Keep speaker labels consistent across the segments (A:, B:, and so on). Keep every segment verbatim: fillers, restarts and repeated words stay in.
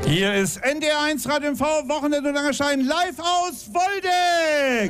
A: Hier ist N D R eins Radio M V, Wochenende und Langerstein, live aus Woldeck.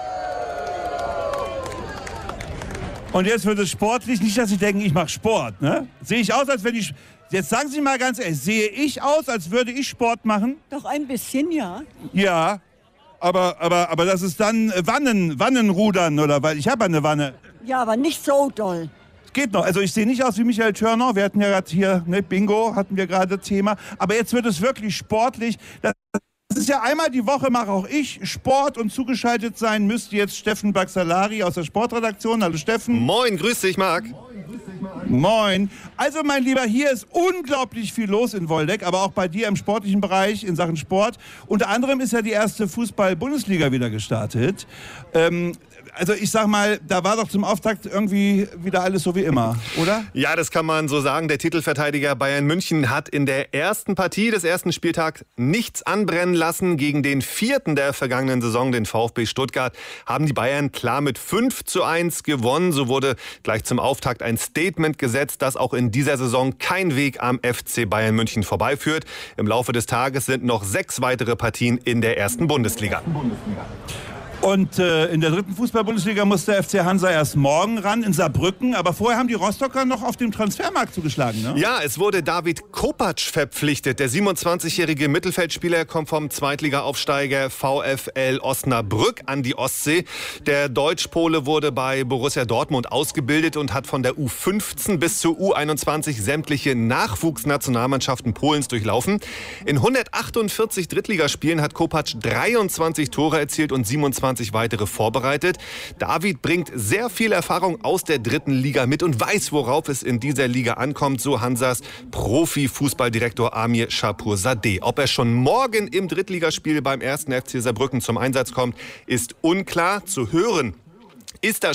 A: Und jetzt wird es sportlich, nicht, dass Sie denken, ich mache Sport, ne? Sehe ich aus, als wenn ich... Jetzt sagen Sie mal ganz ehrlich, sehe ich aus, als würde ich Sport machen?
B: Doch ein bisschen, ja.
A: Ja, aber, aber, aber das ist dann Wannen, Wannenrudern, oder? Weil ich habe eine Wanne.
B: Ja, aber nicht so doll.
A: Geht noch. Also ich sehe nicht aus wie Michael Turner. Wir hatten ja gerade hier, ne, Bingo, hatten wir gerade Thema. Aber jetzt wird es wirklich sportlich. Das ist ja einmal die Woche, mache auch ich Sport, und zugeschaltet sein müsste jetzt Steffen Baxalari aus der Sportredaktion. Hallo Steffen.
C: Moin, grüß dich, Marc.
A: Moin. Also mein Lieber, hier ist unglaublich viel los in Woldeck, aber auch bei dir im sportlichen Bereich in Sachen Sport. Unter anderem ist ja die erste Fußball-Bundesliga wieder gestartet. Ähm, Also ich sag mal, da war doch zum Auftakt irgendwie wieder alles so wie immer, oder?
C: Ja, das kann man so sagen. Der Titelverteidiger Bayern München hat in der ersten Partie des ersten Spieltags nichts anbrennen lassen. Gegen den vierten der vergangenen Saison, den VfB Stuttgart, haben die Bayern klar mit fünf zu eins gewonnen. So wurde gleich zum Auftakt ein Statement gesetzt, dass auch in dieser Saison kein Weg am F C Bayern München vorbeiführt. Im Laufe des Tages sind noch sechs weitere Partien in der ersten Bundesliga.
A: Und äh, in der dritten Fußball-Bundesliga muss der F C Hansa erst morgen ran in Saarbrücken. Aber vorher haben die Rostocker noch auf dem Transfermarkt zugeschlagen, ne?
C: Ja, es wurde David Kopacz verpflichtet. Der siebenundzwanzigjährige Mittelfeldspieler kommt vom Zweitliga-Aufsteiger VfL Osnabrück an die Ostsee. Der Deutsch-Pole wurde bei Borussia Dortmund ausgebildet und hat von der U fünfzehn bis zur U einundzwanzig sämtliche Nachwuchsnationalmannschaften Polens durchlaufen. In hundertachtundvierzig Drittligaspielen hat Kopacz dreiundzwanzig Tore erzielt und siebenundzwanzig weitere vorbereitet. David bringt sehr viel Erfahrung aus der dritten Liga mit und weiß, worauf es in dieser Liga ankommt, so Hansas Profi-Fußballdirektor Amir Shapurzadeh. Ob er schon morgen im Drittligaspiel beim ersten F C Saarbrücken zum Einsatz kommt, ist unklar. Zu hören ist das